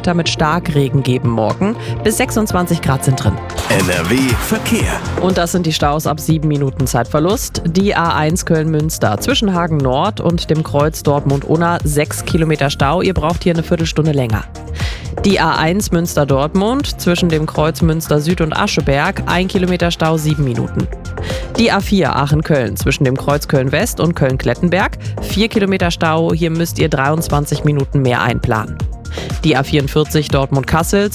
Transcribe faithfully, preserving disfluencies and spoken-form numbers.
Gewitter mit Starkregen geben morgen. Bis sechsundzwanzig Grad sind drin. N R W Verkehr. Und das sind die Staus ab sieben Minuten Zeitverlust. Die A eins Köln-Münster zwischen Hagen Nord und dem Kreuz Dortmund-Unna sechs Kilometer Stau. Ihr braucht hier eine Viertelstunde länger. Die A eins Münster-Dortmund zwischen dem Kreuz Münster Süd und Ascheberg, ein Kilometer Stau, sieben Minuten. Die A vier Aachen-Köln zwischen dem Kreuz Köln-West und Köln-Klettenberg, vier Kilometer Stau, hier müsst ihr dreiundzwanzig Minuten mehr einplanen. Die A vierundvierzig Dortmund-Kassel